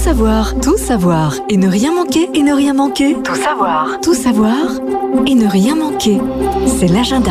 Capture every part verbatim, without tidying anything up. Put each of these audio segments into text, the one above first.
savoir, tout savoir et ne rien manquer et ne rien manquer. Tout savoir, tout savoir et ne rien manquer. C'est l'agenda.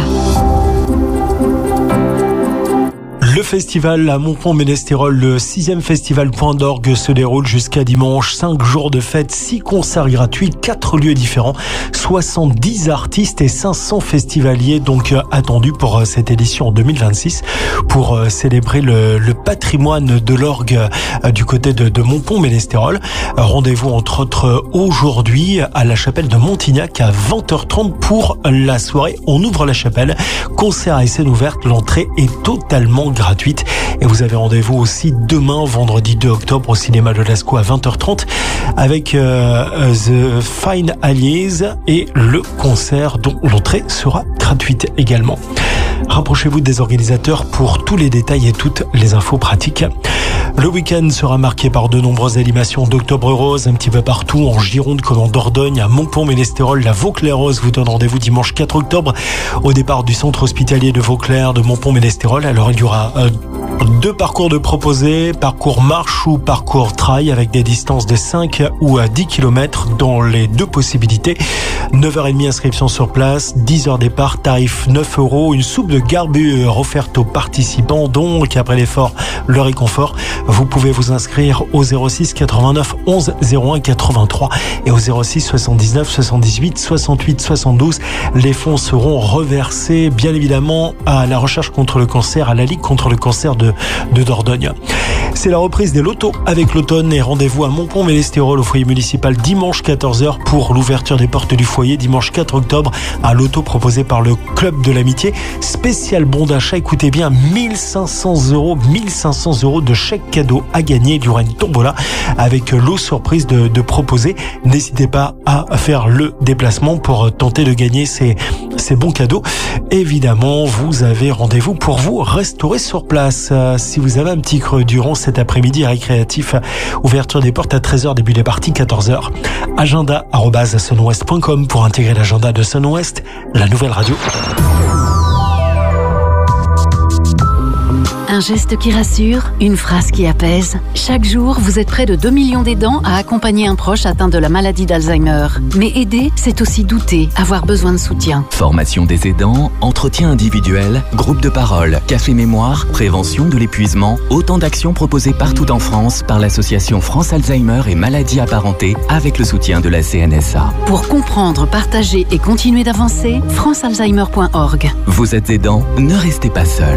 Le festival à Montpont-Ménestérol, le sixième festival Point d'Orgue, se déroule jusqu'à dimanche. Cinq jours de fête, six concerts gratuits, quatre lieux différents, soixante-dix artistes et cinq cents festivaliers donc attendus pour cette édition en deux mille vingt-six pour célébrer le, le patrimoine de l'orgue du côté de, de Montpont-Ménestérol. Rendez-vous entre autres aujourd'hui à la chapelle de Montignac à vingt heures trente pour la soirée. On ouvre la chapelle, concert à scène ouverte, l'entrée est totalement gratuite. gratuite et vous avez rendez-vous aussi demain vendredi deux octobre au cinéma de Lascaux à vingt heures trente avec euh, The Fine Allies et le concert dont l'entrée sera gratuite également. Rapprochez-vous des organisateurs pour tous les détails et toutes les infos pratiques. Le week-end sera marqué par de nombreuses animations d'Octobre Rose un petit peu partout en Gironde comme en Dordogne, à Montpont-Ménestérol. La Vauclair-Rose vous donne rendez-vous dimanche quatre octobre au départ du centre hospitalier de Vauclair de Montpont-Ménestérol. Alors il y aura euh, deux parcours de proposés, parcours marche ou parcours trail avec des distances de cinq ou à dix kilomètres dans les deux possibilités. neuf heures trente inscription sur place, dix heures départ, tarif neuf euros, une soupe de garbure offerte aux participants donc après l'effort, le réconfort. Vous pouvez vous inscrire au zéro six quatre-vingt-neuf onze zéro un quatre-vingt-trois et au zéro six soixante-dix-neuf soixante-dix-huit soixante-huit soixante-douze. Les fonds seront reversés bien évidemment à la recherche contre le cancer, à la Ligue contre le cancer de, de Dordogne. C'est la reprise des lotos avec l'automne et rendez-vous à Montpont-Ménestérol au foyer municipal dimanche quatorze heures pour l'ouverture des portes du foyer dimanche quatre octobre. Un loto proposé par le Club de l'Amitié. Spécial bon d'achat, écoutez bien, mille cinq cents euros, mille cinq cents euros de chèque cadeau à gagner. Il y aura une tombola avec l'eau surprise de, de proposer. N'hésitez pas à faire le déplacement pour tenter de gagner ces, ces bons cadeaux. Évidemment, vous avez rendez-vous pour vous restaurer sur place. Si vous avez un petit creux durant cet après-midi récréatif, ouverture des portes à treize heures, début des parties quatorze heures. Agenda arobase sunwest point com pour intégrer l'agenda de Sunwest, la nouvelle radio. Un geste qui rassure, une phrase qui apaise. Chaque jour, vous êtes près de deux millions d'aidants à accompagner un proche atteint de la maladie d'Alzheimer. Mais aider, c'est aussi douter, avoir besoin de soutien. Formation des aidants, entretien individuel, groupe de parole, café mémoire, prévention de l'épuisement, autant d'actions proposées partout en France par l'association France Alzheimer et maladies apparentées avec le soutien de la C N S A. Pour comprendre, partager et continuer d'avancer, france alzheimer point org. Vous êtes aidant, ne restez pas seul.